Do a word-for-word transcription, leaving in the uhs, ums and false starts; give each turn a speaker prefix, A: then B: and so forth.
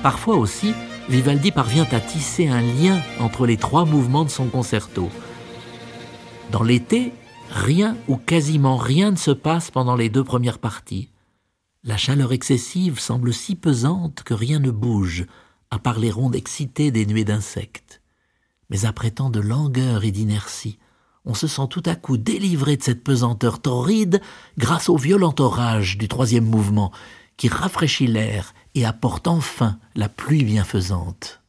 A: Parfois aussi, Vivaldi parvient à tisser un lien entre les trois mouvements de son concerto. Dans l'été, rien ou quasiment rien ne se passe pendant les deux premières parties. La chaleur excessive semble si pesante que rien ne bouge, à part les rondes excitées des nuées d'insectes. Mais après tant de langueur et d'inertie, on se sent tout à coup délivré de cette pesanteur torride grâce au violent orage du troisième mouvement qui rafraîchit l'air et apporte enfin la pluie bienfaisante.